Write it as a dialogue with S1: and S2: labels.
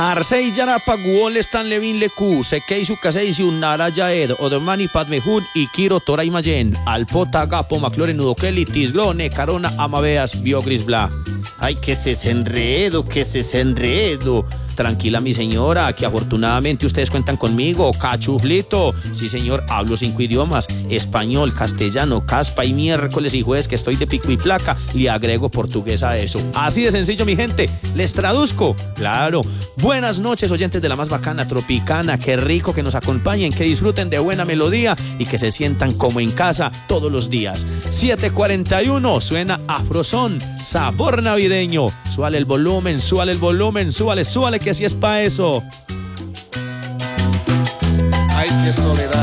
S1: Harsei Yarapa Guol Stan Levin Leku, Sekei Sukasei Unara Jaed, Odomani Padmehud y Kiro Toray Mayen, Alpota Gapo Maclore Nudokeli, Tisglone, Carona Amabeas, Biogris Bla. Ay, que se desenredo, que se desenredo. Tranquila, mi señora, que afortunadamente ustedes cuentan conmigo. Cachuflito. Sí, señor, hablo 5 idiomas. Español, castellano, caspa y miércoles y jueves que estoy de pico y placa. Le agrego portugués a eso. Así de sencillo, mi gente. Les traduzco. Claro. Buenas noches, oyentes de la más bacana tropicana. Qué rico que nos acompañen, que disfruten de buena melodía y que se sientan como en casa todos los días. 7:41, suena Afrozón, sabor navideño. Súbale el volumen, súbale, que así es pa' eso.
S2: Ay, qué soledad.